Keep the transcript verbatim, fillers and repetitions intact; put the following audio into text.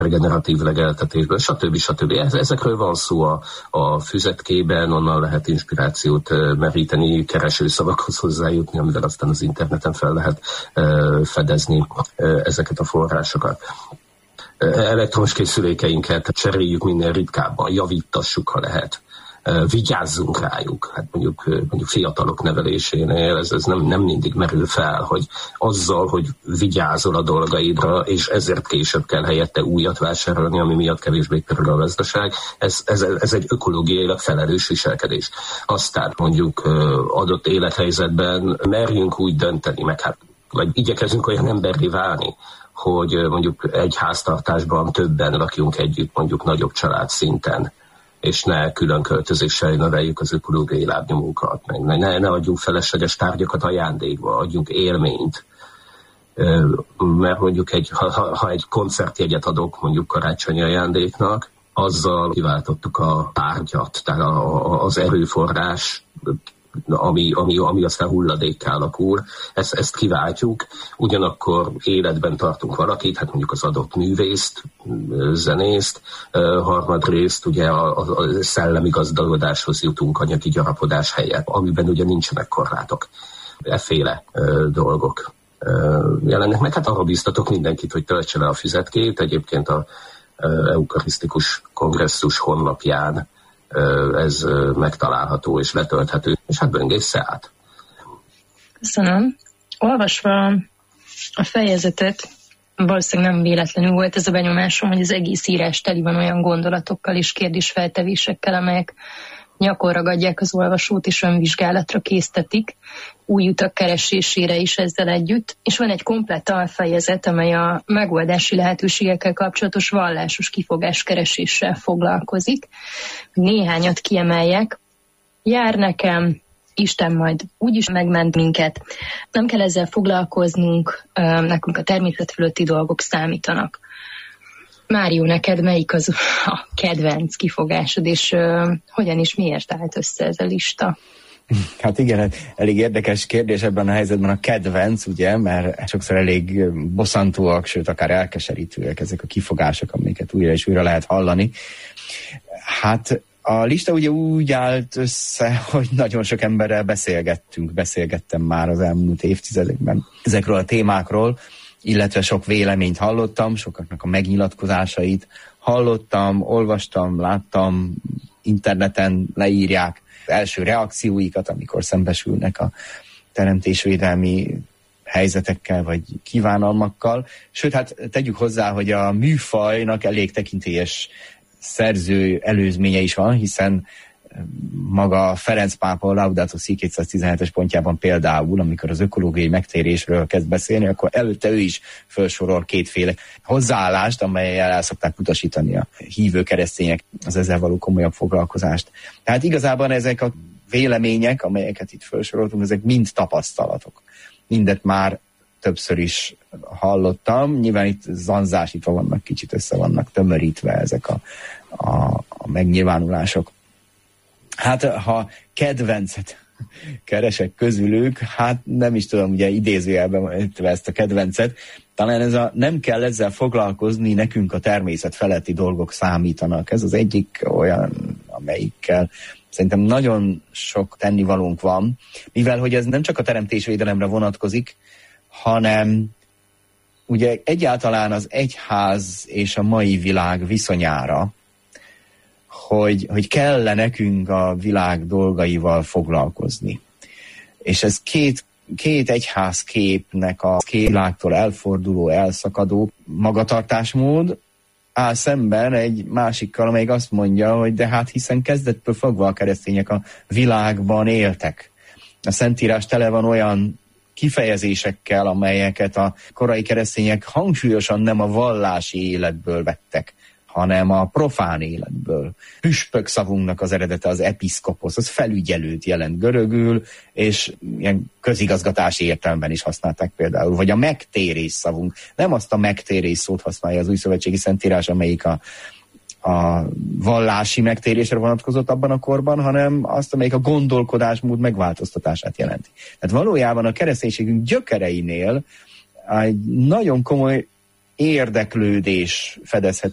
regeneratív legeltetésből, stb. stb. Ezekről van szó a, a füzetkében, onnan lehet inspirációt meríteni, keresőszavakhoz hozzájutni, amivel aztán az interneten fel lehet fedezni ezeket a forrásokat. Elektromos készülékeinket cseréljük minél ritkábban, javítassuk, ha lehet. Vigyázzunk rájuk. Hát mondjuk, mondjuk fiatalok nevelésénél ez, ez nem, nem mindig merül fel, hogy azzal, hogy vigyázol a dolgaidra, és ezért később kell helyette újat vásárolni, ami miatt kevésbé kerül a gazdaság, ez, ez, ez egy ökológiailag felelős viselkedés. Aztán mondjuk adott élethelyzetben merjünk úgy dönteni, meg hát, vagy igyekezünk olyan emberré válni, hogy mondjuk egy háztartásban többen lakjunk együtt, mondjuk nagyobb család szinten, és ne külön költözéssel növeljük az ökológiai lábnyomunkat, meg ne, ne adjunk felesleges tárgyakat ajándékba, adjunk élményt. Mert mondjuk egy, ha, ha egy koncertjegyet adok mondjuk karácsonyi ajándéknak, azzal kiváltottuk a tárgyat, tehát az erőforrás, ami, ami, ami aztán hulladékká alakul, ezt, ezt kiváltjuk, ugyanakkor életben tartunk valakit, hát mondjuk az adott művészt, zenészt, harmadrészt ugye a, a szellemi gazdagodáshoz jutunk, anyagi gyarapodás helyett, amiben ugye nincsenek korlátok, efféle dolgok jelennek meg. Hát arra bíztatok mindenkit, hogy töltse le a füzetkét, egyébként a eukarisztikus kongresszus honlapján ez megtalálható és letölthető, és hát böngészze át. Köszönöm. Olvasva a fejezetet, valószínűleg nem véletlenül volt ez a benyomásom, hogy az egész írás teli van olyan gondolatokkal és kérdésfeltevésekkel, amelyek nyakon ragadják az olvasót és önvizsgálatra késztetik, új utak keresésére is ezzel együtt, és van egy komplett alfejezet, amely a megoldási lehetőségekkel kapcsolatos vallásos kifogáskereséssel foglalkozik. Néhányat kiemeljek. Jár nekem, Isten majd úgyis megment minket. Nem kell ezzel foglalkoznunk, nekünk a természet fölötti dolgok számítanak. Mário, neked melyik az a kedvenc kifogásod, és uh, hogyan és miért állt össze ez a lista? Hát igen, elég érdekes kérdés ebben a helyzetben a kedvenc, ugye, mert sokszor elég bosszantóak, sőt akár elkeserítőek ezek a kifogások, amiket újra és újra lehet hallani. Hát a lista ugye úgy állt össze, hogy nagyon sok emberrel beszélgettünk, beszélgettem már az elmúlt évtizedekben ezekről a témákról, illetve sok véleményt hallottam, sokaknak a megnyilatkozásait hallottam, olvastam, láttam, interneten leírják első reakcióikat, amikor szembesülnek a teremtésvédelmi helyzetekkel vagy kívánalmakkal. Sőt, hát tegyük hozzá, hogy a műfajnak elég tekintélyes szerző előzménye is van, hiszen maga Ferenc pápa a Laudato Si kétszáztizenhetes pontjában például, amikor az ökológiai megtérésről kezd beszélni, akkor előtte ő is felsorol kétféle hozzáállást, amellyel el szokták utasítani a hívő keresztények az ezzel való komolyabb foglalkozást. Tehát igazából ezek a vélemények, amelyeket itt felsoroltunk, ezek mind tapasztalatok. Mindet már többször is hallottam, nyilván itt zanzásítva vannak, kicsit össze vannak tömörítve ezek a, a, a megnyilvánulások. Hát, ha kedvencet keresek közülük, hát nem is tudom, ugye idézőjelben ezt a kedvencet, talán ez a nem kell ezzel foglalkozni, nekünk a természet feletti dolgok számítanak. Ez az egyik olyan, amelyikkel szerintem nagyon sok tennivalónk van, mivel hogy ez nem csak a teremtésvédelemre vonatkozik, hanem ugye egyáltalán az egyház és a mai világ viszonyára, hogy, hogy kell nekünk a világ dolgaival foglalkozni. És ez két, két egyházképnek a két világtól elforduló, elszakadó magatartásmód áll szemben egy másikkal, amelyik azt mondja, hogy de hát hiszen kezdettől fogva a keresztények a világban éltek. A Szentírás tele van olyan kifejezésekkel, amelyeket a korai keresztények hangsúlyosan nem a vallási életből vettek, hanem a profán életből. Püspök szavunknak az eredete az episzkoposz, az felügyelőt jelent görögül, és ilyen közigazgatási értelemben is használták például. Vagy a megtérés szavunk. Nem azt a megtérés szót használja az újszövetségi Szentírás, amelyik a, a vallási megtérésre vonatkozott abban a korban, hanem azt, amelyik a gondolkodásmód megváltoztatását jelenti. Tehát valójában a kereszténységünk gyökereinél egy nagyon komoly érdeklődés fedezhető